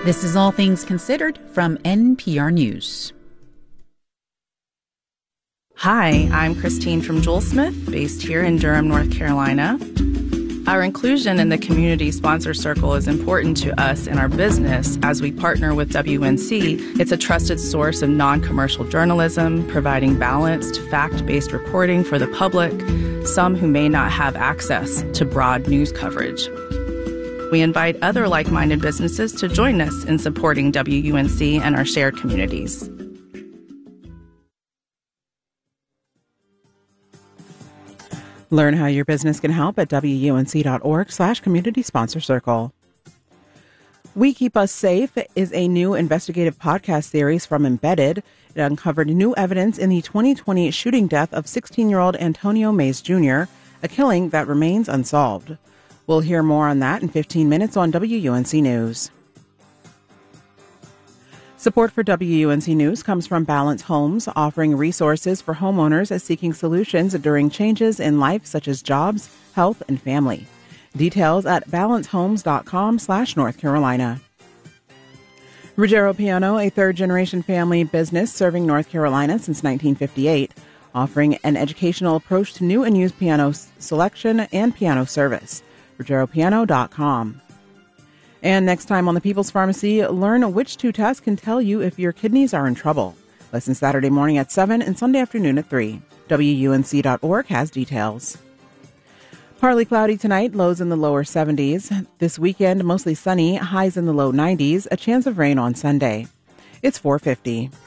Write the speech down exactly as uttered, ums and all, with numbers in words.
This is All Things Considered from N P R News. Hi, I'm Christine from Joel Smith, based here in Durham, North Carolina. Our inclusion in the Community Sponsor Circle is important to us in our business as we partner with W U N C. It's a trusted source of non-commercial journalism, providing balanced, fact-based reporting for the public, some who may not have access to broad news coverage. We invite other like-minded businesses to join us in supporting W U N C and our shared communities. Learn how your business can help at wunc.org slash community sponsor circle. We Keep Us Safe is a new investigative podcast series from Embedded. It uncovered new evidence in the twenty twenty shooting death of sixteen-year-old Antonio Mays Junior, a killing that remains unsolved. We'll hear more on that in fifteen minutes on W U N C News. Support for W U N C News comes from Balance Homes, offering resources for homeowners seeking solutions during changes in life such as jobs, health, and family. Details at balancehomes.com slash North Carolina. Ruggiero Piano, a third-generation family business serving North Carolina since nineteen fifty-eight, offering an educational approach to new and used piano selection and piano service. ruggiero piano dot com. And next time on The People's Pharmacy, learn which two tests can tell you if your kidneys are in trouble. Listen Saturday morning at seven and Sunday afternoon at three. W U N C dot org has details. Partly cloudy tonight, lows in the lower seventies. This weekend, mostly sunny, highs in the low nineties, a chance of rain on Sunday. It's four fifty.